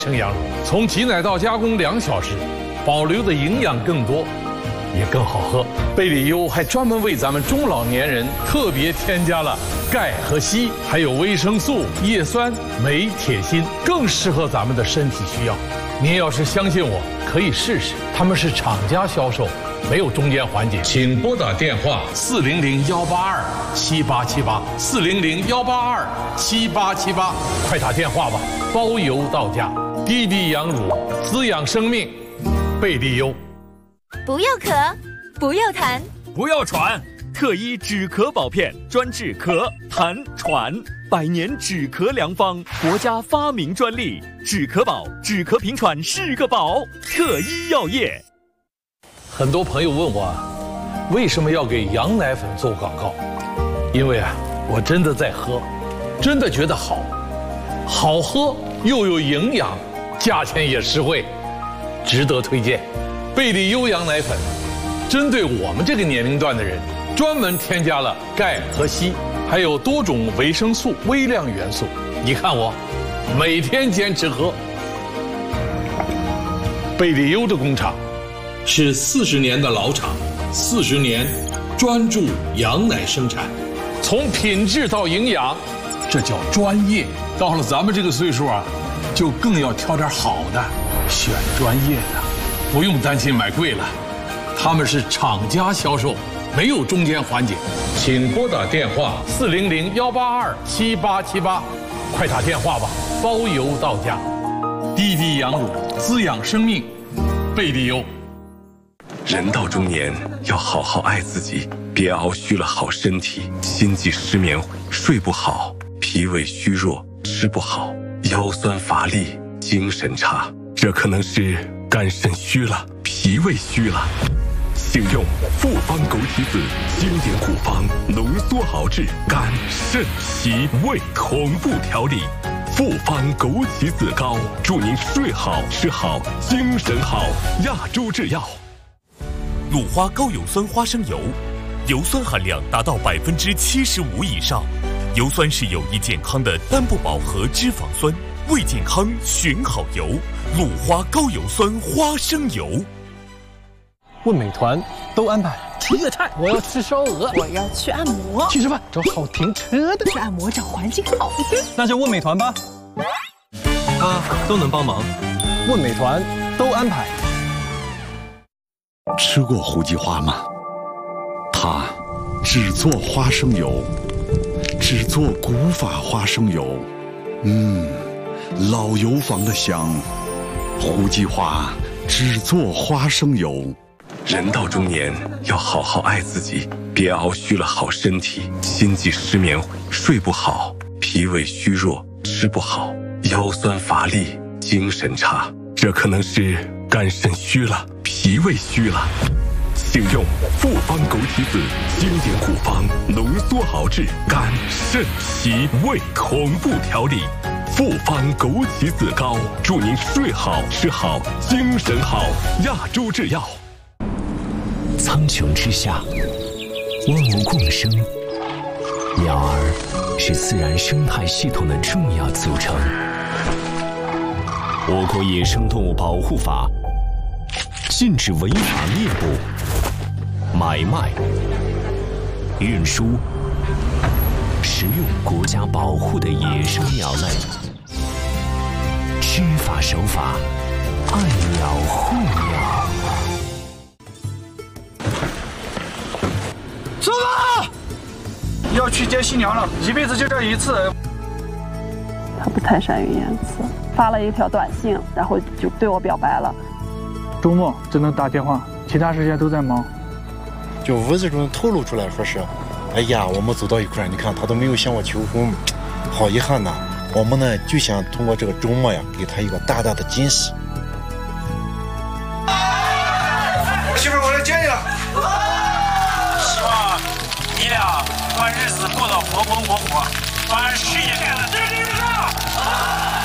生羊乳从挤奶到加工2小时，保留的营养更多，也更好喝。贝里优还专门为咱们中老年人特别添加了钙和硒，还有维生素、叶酸、镁、铁、锌，更适合咱们的身体需要。您要是相信我，可以试试。他们是厂家销售，没有中间环节。请拨打电话400-182-7878，400-182-7878，快打电话吧，包邮到家。滴滴羊乳，滋养生命，贝利优。 不要咳，不要痰， 不要喘，特医止咳宝片，专治咳、痰、喘，100年止咳良方，国家发明专利。止咳宝，止咳平喘是个宝。特医药业。 很多朋友问我，为什么要给羊奶粉做广告？因为我真的在喝，真的觉得好喝又有营养，价钱也实惠，值得推荐。贝利优羊奶粉针对我们这个年龄段的人，专门添加了钙和硒，还有多种维生素、微量元素。你看我每天坚持喝。贝利优的工厂是40年的老厂，40年专注羊奶生产，从品质到营养，这叫专业。到了咱们这个岁数就更要挑点好的，选专业的，不用担心买贵了。他们是厂家销售，没有中间环节。请拨打电话400-182-7878，快打电话吧，包邮到家。滴滴羊乳，滋养生命，贝利优。 人到中年要好好爱自己，别熬虚了好身体，心悸失眠，睡不好，脾胃虚弱，吃不好，腰酸乏力，精神差，这可能是肝肾虚了，脾胃虚了。请用复方枸杞子经典古方浓缩熬制肝肾脾胃同步调理，复方枸杞子膏，祝您睡好吃好精神好。亚洲制药。 鲁花高有酸花生油，油酸含量达到75%以上，油酸是有益健康的单不饱和脂肪酸，为健康选好油。鲁花高有酸花生油。 问美团都安排。 提个菜，我要吃烧鹅， 我要去按摩， 去吃饭，找好停车的， 去按摩找环境好一点。 那就问美团吧，他都能帮忙。问美团都安排。 吃过胡记花吗？它只做花生油，只做古法花生油，老油坊的香。胡记花只做花生油。 人到中年要好好爱自己，别熬虚了好身体，心悸失眠，睡不好，脾胃虚弱，吃不好，腰酸乏力，精神差，这可能是肝肾虚了，脾胃虚了。请用复方枸杞子经典古方浓缩熬制肝肾脾胃同步调理，复方枸杞子膏，祝您睡好吃好精神好。亚洲制药。 苍穹之下，万物共生，鸟儿是自然生态系统的重要组成。我国野生动物保护法禁止违法猎捕、买卖、运输、食用国家保护的野生鸟类。知法守法，爱鸟护鸟。 师傅，要去接新娘了，一辈子就这一次。 他不太善于言辞，发了一条短信，然后就对我表白了。 周末只能打电话，其他时间都在忙。 就屋子中透露出来说是，哎呀，我们走到一块儿，你看他都没有向我求婚，好遗憾呐。我们呢就想通过这个周末呀，给他一个大大的惊喜。 媳妇，我来接你了。 希望你俩把日子过得红红火火，把事业干得蒸蒸日上。